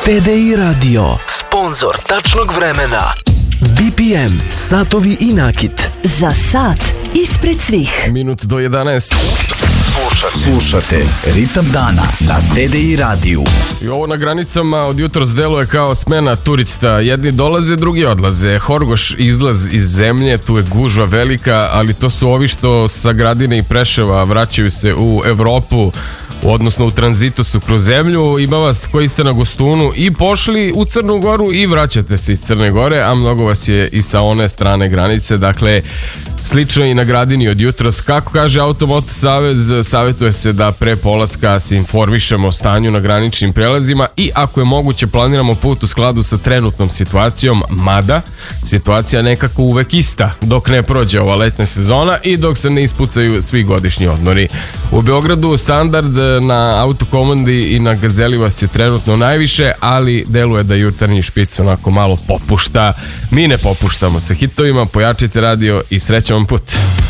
TDI Radio, sponzor tačnog vremena. BPM, satovi i nakit. Za sat ispred svih. Minut do 11. Slušate Ritam dana na TDI radiju. I ovo na granicama od jutros deluje kao smena turista. Jedni dolaze, drugi odlaze. Horgoš izlaz iz zemlje, tu je gužva velika, ali to su ovi što sa Gradine i Preševa vraćaju se u Evropu, odnosno u tranzitu su kroz zemlju. Ima vas koji ste na Gostunu i pošli u Crnu Goru i vraćate se iz Crne Gore, a mnogo vas je i sa one strane granice. Dakle, slično i na Gradini od jutros. Kako kaže Automoto Savez, savjetuje se da pre polaska se informišemo o stanju na graničnim prelazima i ako je moguće planiramo put u skladu sa trenutnom situacijom, mada situacija nekako uvek ista dok ne prođe ova letnja sezona i dok se ne ispucaju svi godišnji odmori. U Beogradu standard na Autokomandi i na Gazeli vas je trenutno najviše, ali deluje da jutarnji špic onako malo popušta. Mi ne popuštamo sa hitovima, pojačajte radio i srećan vam put.